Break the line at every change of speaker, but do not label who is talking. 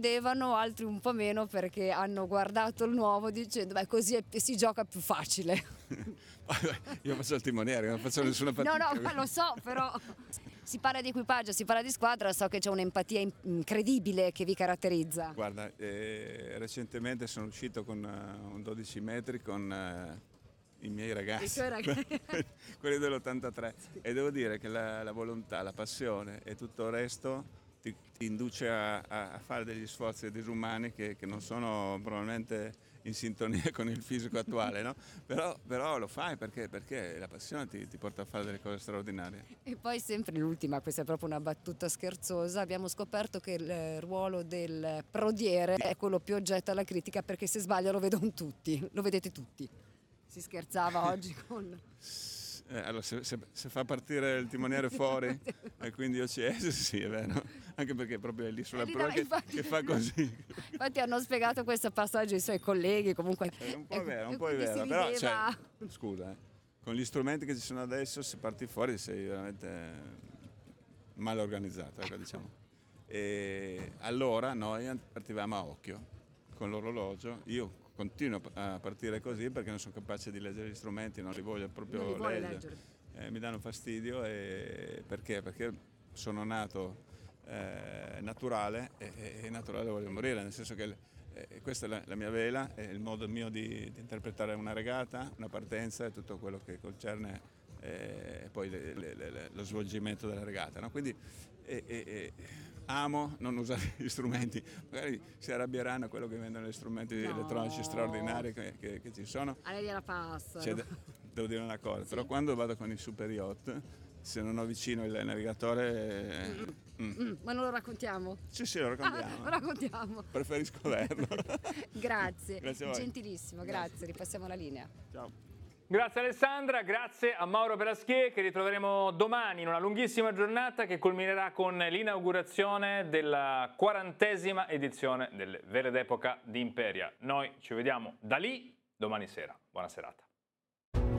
credevano, altri un po' meno perché hanno guardato il nuovo dicendo beh così si gioca più facile.
Io faccio il timoniere, non faccio nessuna fatica.
No, ma lo so, però si parla di equipaggio, si parla di squadra, so che c'è un'empatia incredibile che vi caratterizza.
Guarda, recentemente sono uscito con un 12 metri con i miei ragazzi,
I tuoi ragazzi.
quelli dell'83, e devo dire che la volontà, la passione e tutto il resto ti induce a fare degli sforzi disumani che non sono probabilmente in sintonia con il fisico attuale, no? Però lo fai perché la passione ti porta a fare delle cose straordinarie.
E poi sempre l'ultima, questa è proprio una battuta scherzosa, abbiamo scoperto che il ruolo del prodiere è quello più oggetto alla critica perché se sbaglia lo vedono tutti, lo vedete tutti. Si scherzava oggi con...
Allora, se fa partire il timoniere fuori e quindi io ci esco, sì, è vero, anche perché proprio è lì sulla prua che fa così.
Infatti hanno spiegato questo passaggio ai suoi colleghi, comunque...
È un po' vero, un po' è vero, però cioè, scusa, con gli strumenti che ci sono adesso, se parti fuori sei veramente mal organizzato, ecco, diciamo. E allora noi partivamo a occhio, con l'orologio, io continuo a partire così perché non sono capace di leggere gli strumenti, non li voglio proprio leggere. Mi danno fastidio perché sono nato naturale e naturale voglio morire, nel senso che questa è la mia vela, è il modo mio di interpretare una regata, una partenza e tutto quello che concerne poi lo svolgimento della regata, no? Quindi amo non usare gli strumenti, magari si arrabbieranno quello che vendono gli strumenti elettronici straordinari che ci sono.
A lei gliela passa.
Cioè, devo dire una cosa, sì. Però quando vado con i super yacht, se non ho vicino il navigatore...
Ma non lo raccontiamo?
Sì, lo raccontiamo.
Lo raccontiamo.
Preferisco averlo.
Grazie,
Grazie a voi.
Gentilissimo, grazie, ripassiamo la linea.
Ciao.
Grazie Alessandra, grazie a Mauro Peraschier che ritroveremo domani in una lunghissima giornata che culminerà con l'inaugurazione della 40ª edizione delle Vere d'Epoca di Imperia. Noi ci vediamo da lì domani sera. Buona serata.